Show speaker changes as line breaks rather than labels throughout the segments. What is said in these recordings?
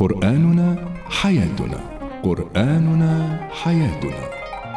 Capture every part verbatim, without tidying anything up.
قرآننا حياتنا. قرآننا حياتنا.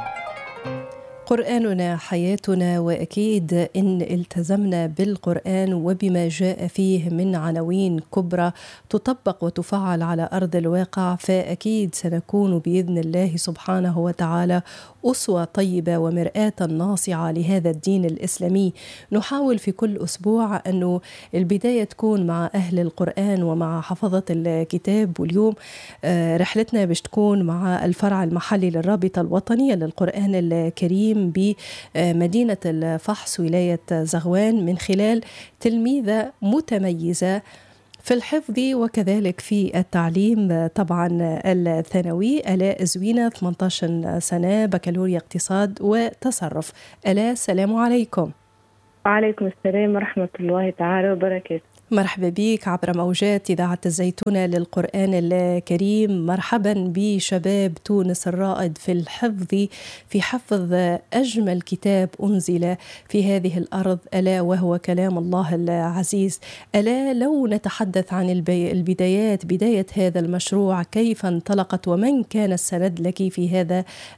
قرآننا حياتنا، وأكيد إن التزمنا بالقرآن وبما جاء فيه من عناوين كبرى تطبق وتفعل على أرض الواقع، فأكيد سنكون بإذن الله سبحانه وتعالى أسوة طيبة ومرآة ناصعة لهذا الدين الإسلامي. نحاول في كل أسبوع أنه البداية تكون مع أهل القرآن ومع حفظة الكتاب، واليوم رحلتنا باش تكون مع الفرع المحلي للرابطة الوطنية للقرآن الكريم بمدينة الفحص ولاية زغوان، من خلال تلميذة متميزة في الحفظ وكذلك في التعليم طبعا الثانوي، آلاء زوينة، ثمانية عشر سنة، بكالوريا اقتصاد وتصرف. آلاء، السلام عليكم.
وعليكم السلام ورحمة الله تعالى وبركاته.
مرحبا بك عبر موجات إذاعة الزيتونة للقرآن الكريم. مرحبا بشباب تونس الرائد في الحفظ، في حفظ أجمل كتاب أنزل في هذه الأرض، ألا وهو كلام الله العزيز. ألا لو نتحدث عن البدايات، بداية هذا المشروع، كيف انطلقت ومن كان السند لك في هذا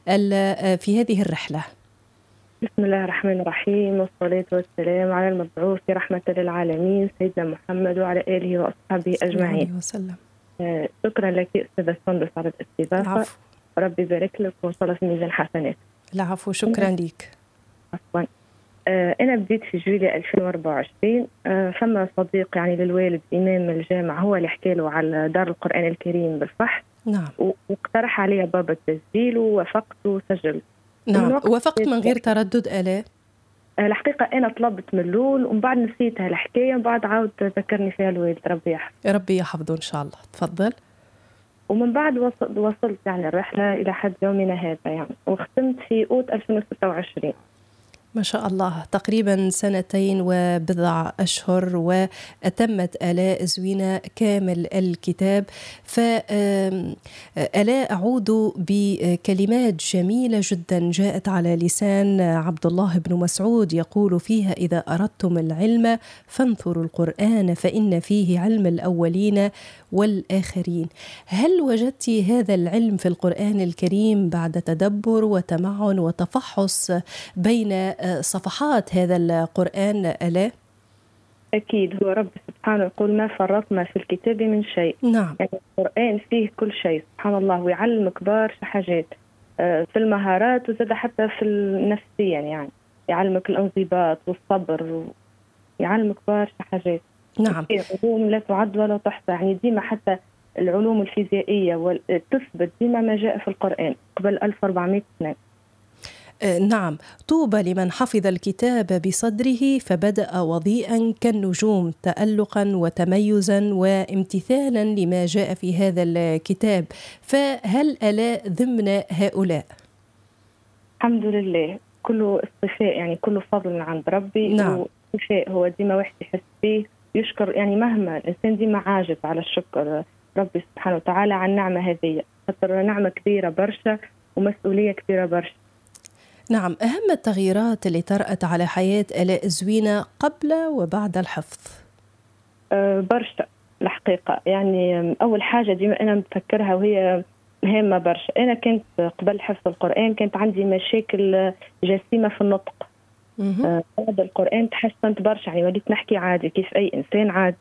في هذه الرحلة؟
بسم الله الرحمن الرحيم، والصلاة والسلام على المبعوث رحمة للعالمين سيدنا محمد وعلى آله وأصحابه أجمعين
وسلم.
آه شكرا لك أستاذة سندس على الاستضافة، ربي يبارك لك وصل في ميزان حسنات.
العفو، شكرا لك.
عفوا. آه أنا بديت في جويلية ألفين وأربعة وعشرين. آه ثم صديق يعني للوالد إمام الجامع هو اللي حكى له على دار القرآن الكريم بالفحص.
نعم.
واقترح علي باب التسجيل ووافقت وسجلت.
نعم، وافقت من غير تردد. آلاء
الحقيقة أنا طلبت من الأول ومن بعد نسيتها الحكاية، ومن بعد عاود ذكرني فيها الوالد، ربي يحفظه.
ربي يحفظه إن شاء الله. تفضل.
ومن بعد وصلت, وصلت يعني الرحلة إلى حد يومنا هذا يعني، وختمت في أوت ألفين وستة وعشرين.
ما شاء الله، تقريبا سنتين وبضع أشهر، وأتمت آلاء زوينة كامل الكتاب. فآلاء أعود بكلمات جميلة جدا جاءت على لسان عبد الله بن مسعود، يقول فيها: إذا أردتم العلم فانثروا القرآن فإن فيه علم الأولين والآخرين. هل وجدت هذا العلم في القرآن الكريم بعد تدبر وتمعن وتفحص بين صفحات هذا القرآن آلاء؟
أكيد، هو رب سبحانه يقول: ما فرطنا في الكتاب من شيء.
نعم.
يعني القرآن فيه كل شيء سبحان الله، ويعلمك برشا حاجات في المهارات وزاد حتى في النفسية، يعني يعلمك الانضباط والصبر، يعلمك برشا حاجات.
نعم.
علوم لا تعد ولا تحصى، يعني ديما حتى العلوم الفيزيائية تثبت ديما ما جاء في القرآن قبل ألف وأربعمائة سنة.
نعم. طوبى لمن حفظ الكتاب بصدره فبدأ وضيئا كالنجوم، تألقا وتميزا وامتثالا لما جاء في هذا الكتاب. فهل آلاء ضمن هؤلاء؟
الحمد لله، كله استفاء، يعني كله فضل من عند ربي.
نعم.
واستفاء هو ديما واحد يحس فيه يشكر، يعني مهما الإنسان ديما عاجز على الشكر ربي سبحانه وتعالى على النعمة هذه، خاطر نعمة كبيرة برشا ومسؤولية كبيرة برشا.
نعم. أهم التغييرات اللي طرأت على حياة آلاء زوينة قبل وبعد الحفظ؟
أه برشا الحقيقة. يعني أول حاجة ديما أنا متفكرها وهي مهمة برشا، أنا كنت قبل حفظ القرآن كانت عندي مشاكل جسيمة في النطق. أه بعد القرآن تحسنت برشا، يعني وليت نحكي عادي كيف أي إنسان عادي.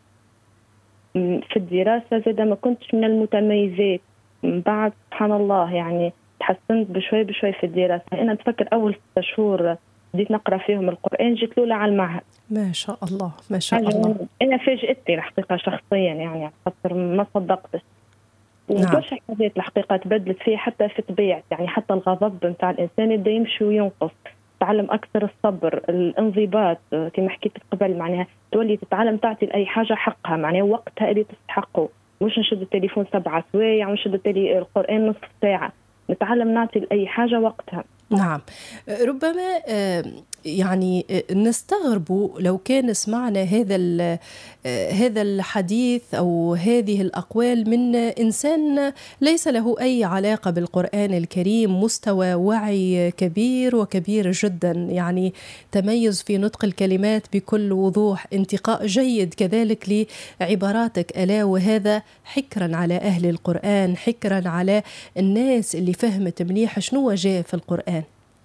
في الدراسة زاد ما كنتش من المتميزات، من بعد سبحان الله يعني تحسنت بشوي بشوي في الدراسة. أنا أتفكر أول ستة شهور بديت نقرأ فيهم القرآن جيت لولا على المعهد.
ما شاء الله ما شاء الله.
أنا فاجأتني الحقيقة شخصيا، يعني خاطر ما صدقتش. وبرشا حاجات الحقيقة تبدلت فيها حتى في طبيعتي، يعني حتى الغضب نتاع الإنسان يبدأ يمشي وينقص، تعلم أكثر الصبر، الانضباط كما حكيت قبل، معناها تولي تتعلم تعطي لأي حاجة حقها، معناها وقتها اللي تستحقه، مش نشد التليفون سبعة سوايع ونشد القرآن نصف ساعة، نتعلم نعطي لأي حاجة وقتها.
نعم. ربما يعني نستغرب لو كان سمعنا هذا هذا الحديث أو هذه الأقوال من إنسان ليس له أي علاقة بالقرآن الكريم، مستوى وعي كبير وكبير جدا، يعني تميز في نطق الكلمات بكل وضوح، انتقاء جيد كذلك لعباراتك ألا، وهذا حكرا على أهل القرآن، حكرا على الناس اللي فهمت مليح شنو جاء في القرآن.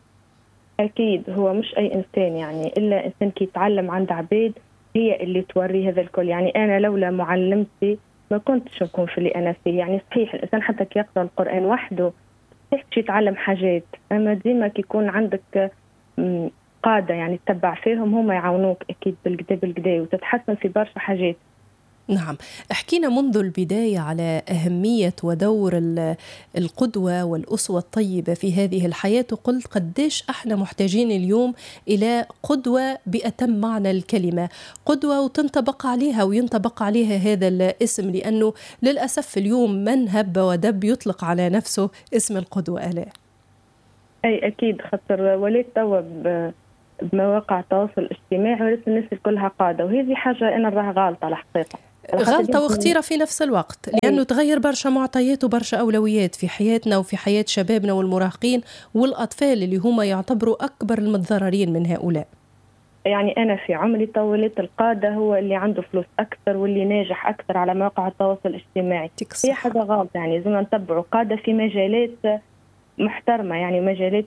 أكيد هو مش أي إنسان، يعني إلا إنسان كي يتعلم عند عبيد هي اللي توري هذا الكل. يعني أنا لولا معلمتي ما كنتش نكون في اللي أنا فيه. يعني صحيح الإنسان حتى كي يقرأ القرآن وحده صحيح يتعلم حاجات، أما ديما كي يكون عندك قادة يعني تتبع فيهم هم يعاونوك أكيد بالكدا بالكدا وتتحسن في برشا حاجات.
نعم، احكينا منذ البداية على أهمية ودور القدوة والأسوة الطيبة في هذه الحياة، وقلت قديش احنا محتاجين اليوم إلى قدوة بأتم معنى الكلمة، قدوة وتنطبق عليها وينطبق عليها هذا الاسم، لأنه للأسف اليوم من هب ودب يطلق على نفسه اسم القدوة. ألا
أي أكيد، خاطر وليت توا بمواقع التواصل الاجتماعي وليت الناس كلها قادة، وهذه حاجة أنا نراها غالطة الحقيقة،
غلطة واختيرة في نفس الوقت، لأنه تغير برشا معطيات وبرشا أولويات في حياتنا وفي حياة شبابنا والمراهقين والأطفال اللي هم يعتبروا أكبر المتضررين من هؤلاء.
يعني أنا في عمري طولت القادة هو اللي عنده فلوس أكثر واللي ناجح أكثر على مواقع التواصل الاجتماعي، هي حاجة غلط. يعني لازم نتبعوا قادة في مجالات محترمة، يعني مجالات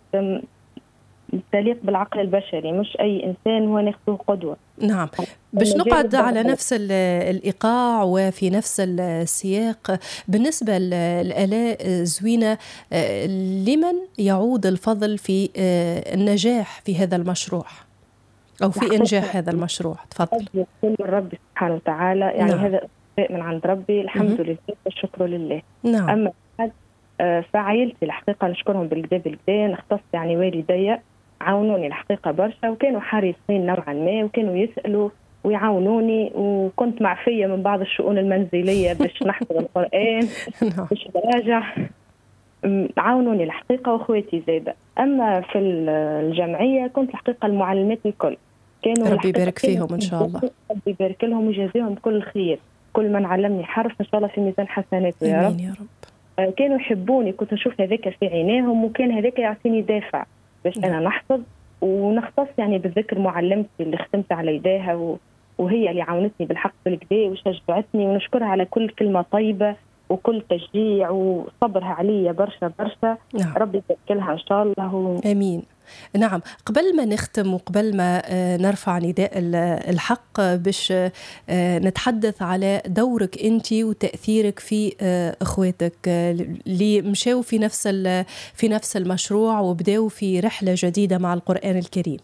تليق بالعقل البشري، مش أي إنسان هو ناخذه قدوة.
نعم، باش نقعد على نفس الإيقاع وفي نفس السياق. بالنسبة لآلاء زوينة، لمن يعود الفضل في النجاح في هذا المشروع أو في إنجاح هذا المشروع؟ تفضل.
كل ربي سبحانه وتعالى، يعني نعم. هذا من عند ربي، الحمد لله والشكر لله.
نعم.
أما فعائلتي الحقيقة نشكرهم بالكدا بالكدا، نختص يعني والدي عاونوني الحقيقة برشا وكانوا حريصين نوعا ما وكانوا يسألوا ويعاونوني، وكنت معفية من بعض الشؤون المنزلية باش نحفظ القرآن باش براجع، عاونوني الحقيقة وأخواتي زايدة. أما في الجمعية كنت الحقيقة المعلمات الكل كانوا
ربي يبارك فيهم إن شاء الله،
ربي يبارك لهم ويجازيهم بكل خير، كل من علمني حرف إن شاء الله في ميزان حسناته يا رب.
يا رب.
كانوا يحبوني، كنت نشوف هذاك في عينيهم وكان هذاك يعطيني دافع باش أنا نحفظ ونختص يعني بالذكر معلمتي اللي ختمت على يداها، وهي اللي عاونتني بالحق بالكدا وشجعتني، ونشكرها على كل كلمة طيبة وكل تشجيع وصبرها عليا برشا برشا.
نعم.
ربي يبارك لها إن شاء الله و...
آمين. نعم، قبل ما نختم وقبل ما نرفع نداء الحق باش نتحدث على دورك أنت وتأثيرك في أخواتك اللي مشاو في نفس في نفس المشروع وبداوا في رحلة جديدة مع القرآن الكريم.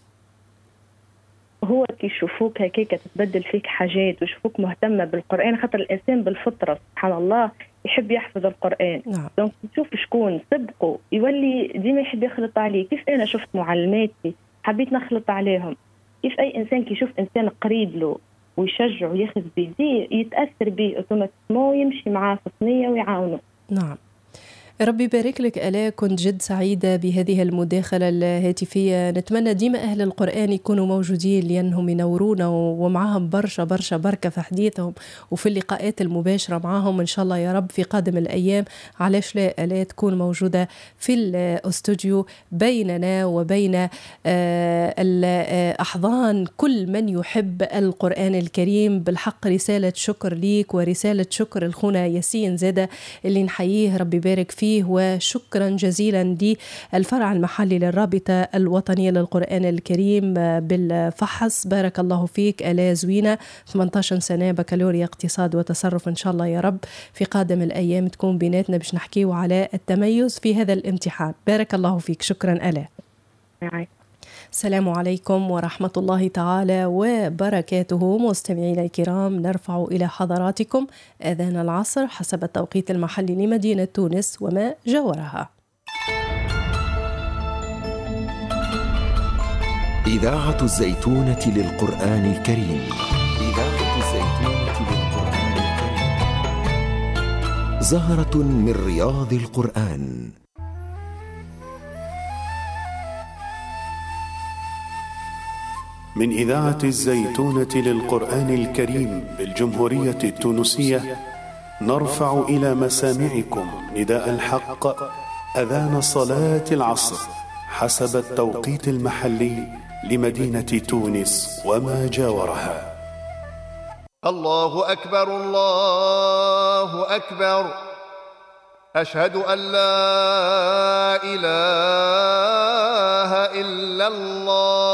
هو كي يشوفوك هكاك تتبدل فيك حاجات ويشوفوك مهتمة بالقرآن، خاطر الإنسان بالفطرة سبحان الله يحب يحفظ القرآن.
نعم.
دونك تشوف شكون سبقوا يولي ديما يحب يخلط عليه. كيف أنا شفت معلماتي حبيت نخلط عليهم، كيف أي إنسان كي يشوف إنسان قريب له ويشجع وياخذ بيديه يتأثر به اوتوماتيكمون ويمشي معاه في صينية ويعاونه.
نعم، ربي يبارك لك آلاء، كنت جد سعيدة بهذه المداخلة الهاتفية. نتمنى ديما أهل القرآن يكونوا موجودين لأنهم ينورونا ومعهم برشا برشا بركة في حديثهم وفي اللقاءات المباشرة معهم إن شاء الله يا رب في قادم الأيام. علاش لا آلاء تكون موجودة في الاستوديو بيننا وبين الأحضان كل من يحب القرآن الكريم. بالحق رسالة شكر ليك ورسالة شكر الخونة ياسين زادة اللي نحييه ربي يبارك فيه، وشكرا جزيلا للفرع المحلي للرابطة الوطنية للقرآن الكريم بالفحص. بارك الله فيك آلاء زوينة، ثمانية عشر سنة بكالوريا اقتصاد وتصرف. إن شاء الله يا رب في قادم الأيام تكون بيناتنا باش نحكيو على التميز في هذا الامتحان. بارك الله فيك، شكرا آلاء. السلام عليكم ورحمة الله تعالى وبركاته. مستمعينا الكرام، نرفع إلى حضراتكم أذان العصر حسب التوقيت المحلي لمدينة تونس وما جاورها.
إذاعة الزيتونة للقرآن الكريم. إذاعة الزيتونة للقرآن الكريم. زهرة من رياض القرآن.
من إذاعة الزيتونة للقرآن الكريم بالجمهورية التونسية، نرفع إلى مسامعكم نداء الحق أذان صلاة العصر حسب التوقيت المحلي لمدينة تونس وما جاورها.
الله أكبر الله أكبر، أشهد أن لا إله إلا الله.